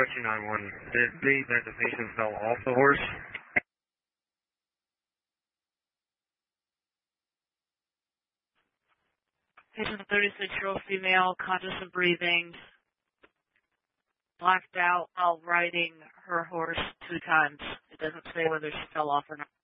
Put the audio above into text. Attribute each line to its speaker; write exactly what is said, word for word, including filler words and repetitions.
Speaker 1: two nine one. Did the that the patient fell off the horse?
Speaker 2: Patient, a thirty-six-year-old female, conscious of breathing, blacked out while riding her horse two times. It doesn't say whether she fell off or not.